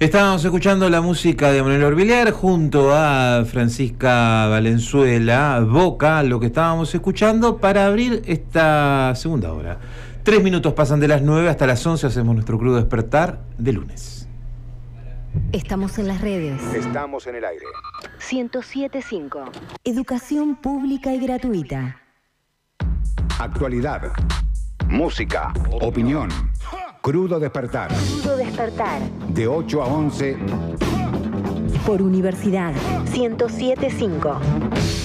Estábamos escuchando la música de Manuel Orbiliar junto a Francisca Valenzuela, Boca, lo que estábamos escuchando para abrir esta segunda hora. 3 minutos pasan de las 9 hasta las 11, hacemos nuestro crudo despertar de lunes. Estamos en las redes. Estamos en el aire. 107.5. Educación pública y gratuita. Actualidad. Música. Opinión. Crudo despertar. Crudo despertar. De 8 a 11. Por Universidad 107.5.